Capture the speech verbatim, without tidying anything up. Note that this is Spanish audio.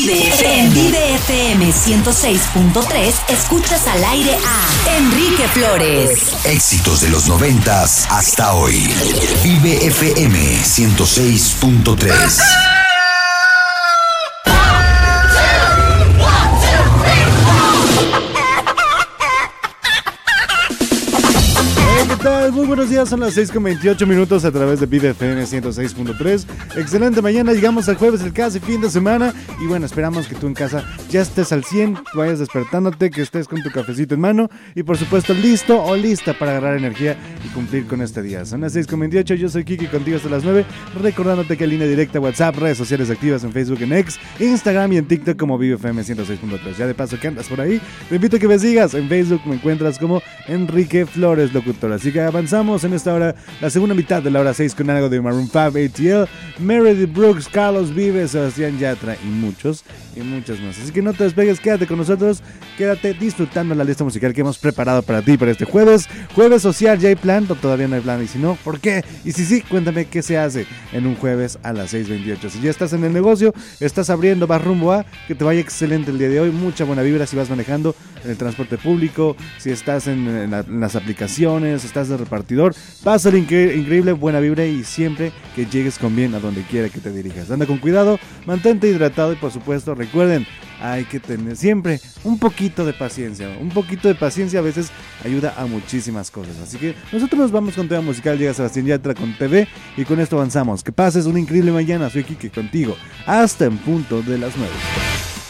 En Vive F M ciento seis punto tres escuchas al aire a Enrique Flores. Éxitos de los noventas hasta hoy. Vive F M ciento seis punto tres. Muy buenos días, son las seis con veintiocho minutos a través de Vive F M ciento seis punto tres. Excelente mañana, llegamos al jueves, el casi fin de semana. Y bueno, esperamos que tú en casa ya estés al cien, vayas despertándote, que estés con tu cafecito en mano. Y por supuesto, listo o lista para agarrar energía y cumplir con este día. Son las seis con veintiocho, yo soy Kiki, contigo hasta las nueve. Recordándote que línea directa, WhatsApp, redes sociales activas en Facebook, en X, Instagram y en TikTok como Vive F M ciento seis punto tres. Ya de paso que andas por ahí, te invito a que me sigas. En Facebook me encuentras como Enrique Flores Locutor. Así que avanzamos en esta hora, la segunda mitad de la hora seis con algo de Maroon cinco, A T L, Meredith Brooks, Carlos Vives, Sebastián Yatra y muchos y muchas más. Así que no te despegues, quédate con nosotros, quédate disfrutando la lista musical que hemos preparado para ti para este jueves. Jueves social, ¿ya hay plan o todavía no hay plan? Y si no, ¿por qué? Y si sí, cuéntame qué se hace en un jueves a las seis veintiocho. Si ya estás en el negocio, estás abriendo, vas rumbo a, que te vaya excelente el día de hoy, mucha buena vibra si vas manejando en el transporte público, si estás en, en, la, en las aplicaciones, estás de repartidor, pásale incre- increíble, buena vibra y siempre que llegues con bien a donde quiera que te dirijas. Anda con cuidado, mantente hidratado y por supuesto recuerden, hay que tener siempre un poquito de paciencia. Un poquito de paciencia a veces ayuda a muchísimas cosas. Así que nosotros nos vamos con tema musical, llega Sebastián Yatra con T V y con esto avanzamos. Que pases una increíble mañana, soy Kike contigo hasta en punto de las nueve.